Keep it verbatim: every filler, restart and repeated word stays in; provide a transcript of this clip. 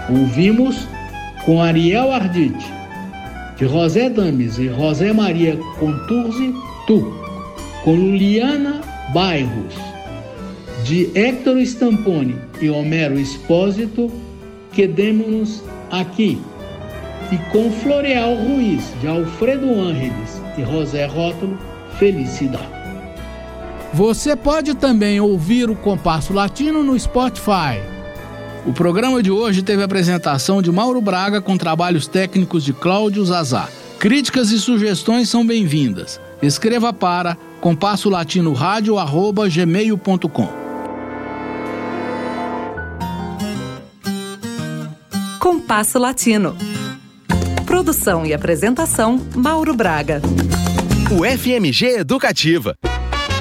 Ouvimos com Ariel Arditi, de José Dames e José Maria Contursi, Tu, com Luliana Bairros, de Héctor Stamponi e Homero Espósito, Quedemo-nos Aqui, e com Floreal Ruiz, de Alfredo Ângeles e José Rótulo, Felicidade. Você pode também ouvir o Compasso Latino no Spotify. O programa de hoje teve a apresentação de Mauro Braga com trabalhos técnicos de Cláudio Zazá. Críticas e sugestões são bem-vindas. Escreva para compasso latino rádio arroba gmail ponto com. Compasso Latino. Produção e apresentação, Mauro Braga. O F M G Educativa.